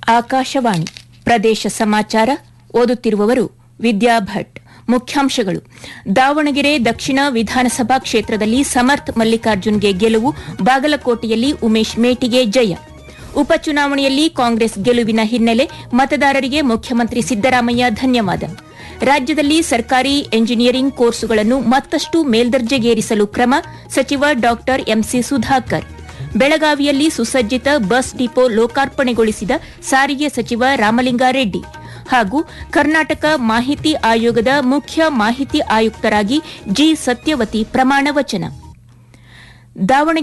ಆಕಾಶವಾಣಿ ಪ್ರದೇಶ ಸಮಾಚಾರ ಓದುತ್ತಿರುವವರು ವಿದ್ಯಾ ಭಟ್. ಮುಖ್ಯಾಂಶಗಳು: ದಾವಣಗೆರೆ ದಕ್ಷಿಣ ವಿಧಾನಸಭಾ ಕ್ಷೇತ್ರದಲ್ಲಿ ಸಮರ್ಥ್ ಮಲ್ಲಿಕಾರ್ಜುನ್ಗೆ ಗೆಲುವು, ಬಾಗಲಕೋಟೆಯಲ್ಲಿ ಉಮೇಶ್ ಮೇಟಿಗೆ ಜಯ. ಉಪಚುನಾವಣೆಯಲ್ಲಿ ಕಾಂಗ್ರೆಸ್ ಗೆಲುವಿನ ಹಿನ್ನೆಲೆ ಮತದಾರರಿಗೆ ಮುಖ್ಯಮಂತ್ರಿ ಸಿದ್ದರಾಮಯ್ಯ ಧನ್ಯವಾದ. ರಾಜ್ಯದಲ್ಲಿ ಸರ್ಕಾರಿ ಎಂಜಿನಿಯರಿಂಗ್ ಕೋರ್ಸುಗಳನ್ನು ಮತ್ತಷ್ಟು ಮೇಲ್ದರ್ಜೆಗೇರಿಸಲು ಕ್ರಮ, ಸಚಿವ ಡಾ ಎಂಸಿ ಸುಧಾಕರ್. ಬೆಳಗಾವಿಯಲ್ಲಿ ಸುಸಜ್ಜಿತ ಬಸ್ ಡಿಪೋ ಲೋಕಾರ್ಪಣೆಗೊಳಿಸಿದ ಸಾರಿಗೆ ಸಚಿವ ರಾಮಲಿಂಗಾರೆಡ್ಡಿ. ಹಾಗೂ ಕರ್ನಾಟಕ ಮಾಹಿತಿ ಆಯೋಗದ ಮುಖ್ಯ ಮಾಹಿತಿ ಆಯುಕ್ತರಾಗಿ ಜಿ ಸತ್ಯವತಿ ಪ್ರಮಾಣ ವಚನ. ದಾವಣಗೆರೆ